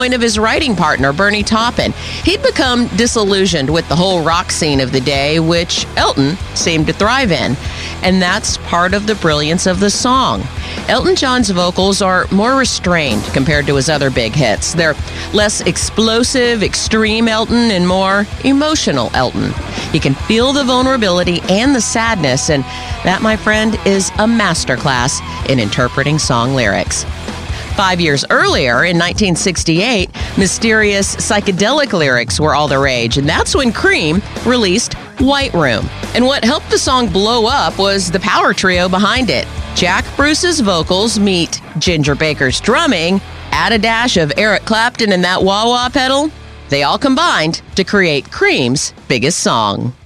of his writing partner, Bernie Taupin. He'd become disillusioned with the whole rock scene of the day, which Elton seemed to thrive in. And that's part of the brilliance of the song. Elton John's vocals are more restrained compared to his other big hits. They're less explosive, extreme Elton and more emotional Elton. You can feel the vulnerability and the sadness, and that, my friend, is a masterclass in interpreting song lyrics. 5 years earlier, in 1968, mysterious psychedelic lyrics were all the rage, and that's when Cream released White Room. And what helped the song blow up was the power trio behind it. Jack Bruce's vocals meet Ginger Baker's drumming, add a dash of Eric Clapton and that wah-wah pedal. They all combined to create Cream's biggest song.